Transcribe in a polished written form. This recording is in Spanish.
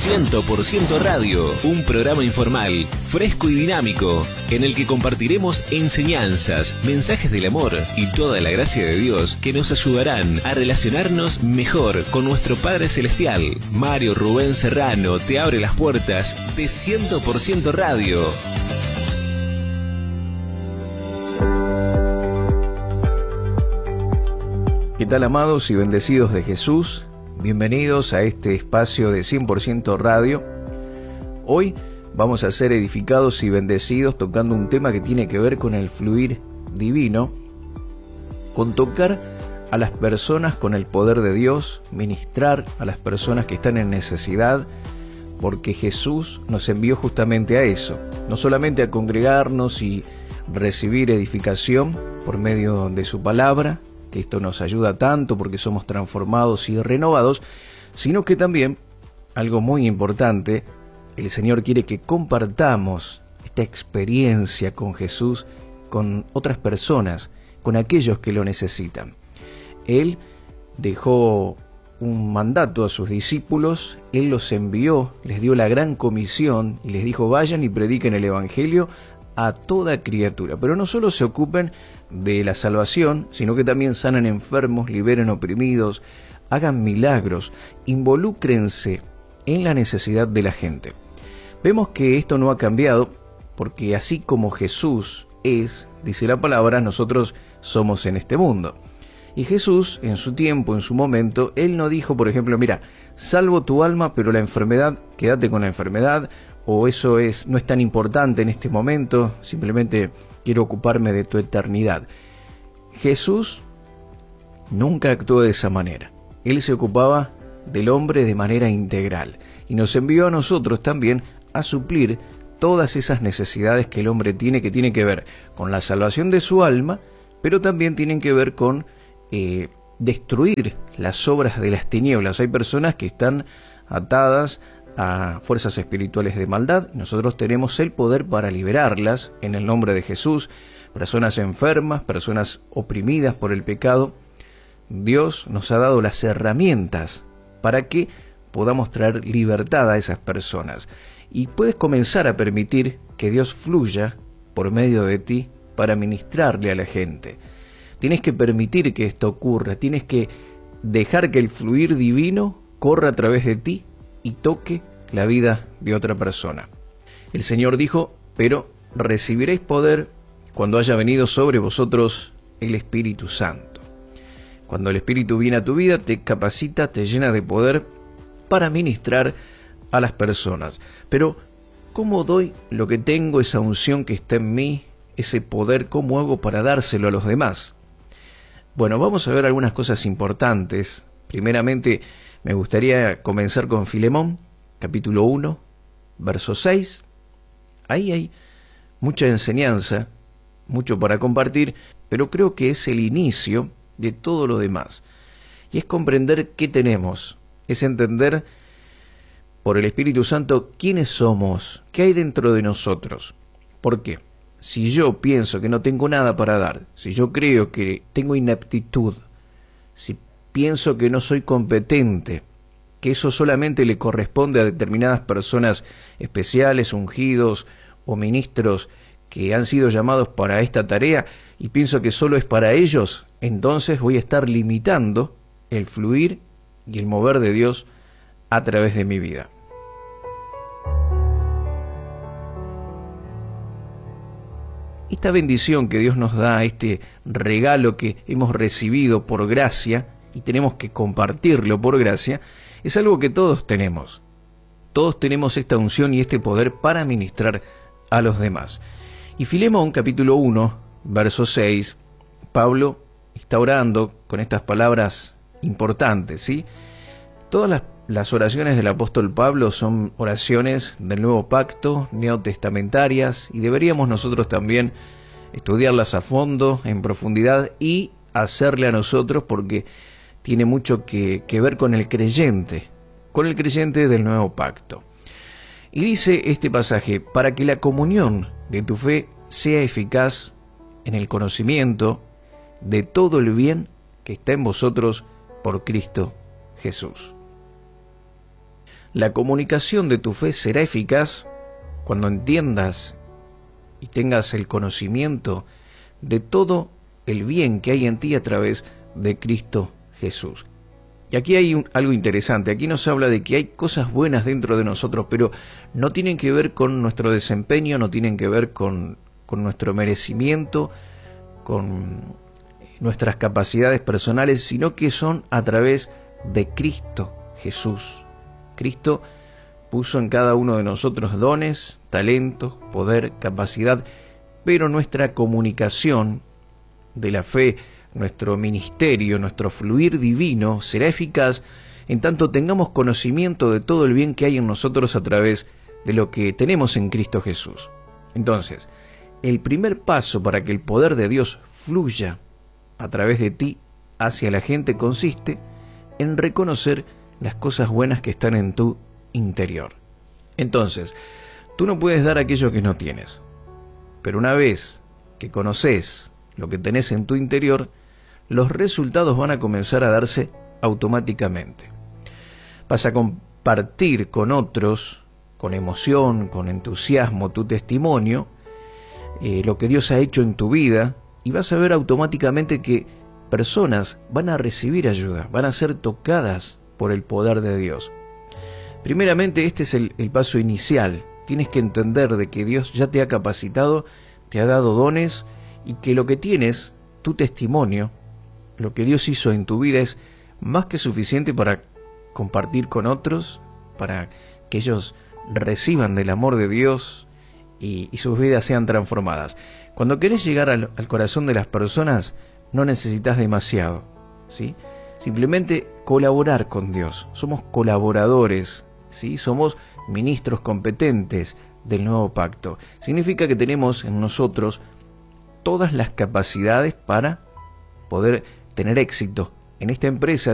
100% Radio, un programa informal, fresco y dinámico, en el que compartiremos enseñanzas, mensajes del amor y toda la gracia de Dios que nos ayudarán a relacionarnos mejor con nuestro Padre Celestial. Mario Rubén Serrano te abre las puertas de 100% Radio. ¿Qué tal, amados y bendecidos de Jesús? Bienvenidos a este espacio de 100% Radio. Hoy vamos a ser edificados y bendecidos tocando un tema que tiene que ver con el fluir divino, con tocar a las personas con el poder de Dios, ministrar a las personas que están en necesidad, porque Jesús nos envió justamente a eso, no solamente a congregarnos y recibir edificación por medio de su palabra, que esto nos ayuda tanto porque somos transformados y renovados, sino que también, algo muy importante, el Señor quiere que compartamos esta experiencia con Jesús con otras personas, con aquellos que lo necesitan. Él dejó un mandato a sus discípulos, Él los envió, les dio la gran comisión y les dijo: vayan y prediquen el Evangelio a toda criatura, pero no solo se ocupen de la salvación, sino que también sanen enfermos, liberen oprimidos, hagan milagros, involúcrense en la necesidad de la gente. Vemos que esto no ha cambiado, porque así como Jesús es, dice la palabra, nosotros somos en este mundo. Y Jesús, en su tiempo, en su momento, Él no dijo, por ejemplo, mira, salvo tu alma, pero la enfermedad, quédate con la enfermedad, o eso no es tan importante en este momento, simplemente quiero ocuparme de tu eternidad. Jesús nunca actuó de esa manera. Él se ocupaba del hombre de manera integral y nos envió a nosotros también a suplir todas esas necesidades que el hombre tiene, que tiene que ver con la salvación de su alma, pero también tienen que ver con destruir las obras de las tinieblas. Hay personas que están atadas a fuerzas espirituales de maldad. Nosotros tenemos el poder para liberarlas en el nombre de Jesús. Personas enfermas, personas oprimidas por el pecado. Dios nos ha dado las herramientas para que podamos traer libertad a esas personas. Y puedes comenzar a permitir que Dios fluya por medio de ti para ministrarle a la gente. Tienes que permitir que esto ocurra. Tienes que dejar que el fluir divino corra a través de ti y toque la vida de otra persona. El Señor dijo: pero recibiréis poder cuando haya venido sobre vosotros el Espíritu Santo. Cuando el Espíritu viene a tu vida, te capacita, te llena de poder para ministrar a las personas. Pero, ¿cómo doy lo que tengo, esa unción que está en mí, ese poder? ¿Cómo hago para dárselo a los demás? Bueno, vamos a ver algunas cosas importantes. Primeramente, me gustaría comenzar con Filemón, capítulo 1, verso 6. Ahí hay mucha enseñanza, mucho para compartir, pero creo que es el inicio de todo lo demás. Y es comprender qué tenemos, es entender por el Espíritu Santo quiénes somos, qué hay dentro de nosotros. ¿Por qué? Si yo pienso que no tengo nada para dar, si yo creo que tengo ineptitud, si pienso que no soy competente, que eso solamente le corresponde a determinadas personas especiales, ungidos o ministros que han sido llamados para esta tarea, y pienso que solo es para ellos, entonces voy a estar limitando el fluir y el mover de Dios a través de mi vida. Esta bendición que Dios nos da, este regalo que hemos recibido por gracia, y tenemos que compartirlo por gracia, es algo que todos tenemos. Todos tenemos esta unción y este poder para ministrar a los demás. Y Filemón, capítulo 1, verso 6, Pablo está orando con estas palabras importantes, ¿sí? Todas las oraciones del apóstol Pablo son oraciones del Nuevo Pacto, neotestamentarias, y deberíamos nosotros también estudiarlas a fondo, en profundidad, y hacerle a nosotros, porque tiene mucho que ver con el creyente del Nuevo Pacto. Y dice este pasaje: para que la comunión de tu fe sea eficaz en el conocimiento de todo el bien que está en vosotros por Cristo Jesús. La comunicación de tu fe será eficaz cuando entiendas y tengas el conocimiento de todo el bien que hay en ti a través de Cristo Jesús. Y aquí hay algo interesante. Aquí nos habla de que hay cosas buenas dentro de nosotros, pero no tienen que ver con nuestro desempeño, no tienen que ver con nuestro merecimiento, con nuestras capacidades personales, sino que son a través de Cristo Jesús. Cristo puso en cada uno de nosotros dones, talentos, poder, capacidad, pero nuestra comunicación de la fe, nuestro ministerio, nuestro fluir divino será eficaz en tanto tengamos conocimiento de todo el bien que hay en nosotros a través de lo que tenemos en Cristo Jesús. Entonces, el primer paso para que el poder de Dios fluya a través de ti hacia la gente consiste en reconocer las cosas buenas que están en tu interior. Entonces, tú no puedes dar aquello que no tienes, pero una vez que conoces lo que tenés en tu interior, los resultados van a comenzar a darse automáticamente. Vas a compartir con otros, con emoción, con entusiasmo, tu testimonio, lo que Dios ha hecho en tu vida, y vas a ver automáticamente que personas van a recibir ayuda, van a ser tocadas por el poder de Dios. Primeramente, este es el paso inicial. Tienes que entender de que Dios ya te ha capacitado, te ha dado dones, y que lo que tienes, tu testimonio, lo que Dios hizo en tu vida es más que suficiente para compartir con otros, para que ellos reciban del amor de Dios y sus vidas sean transformadas. Cuando querés llegar al corazón de las personas, no necesitas demasiado, ¿sí? Simplemente colaborar con Dios. Somos colaboradores, ¿sí? Somos ministros competentes del nuevo pacto. Significa que tenemos en nosotros todas las capacidades para poder tener éxito en esta empresa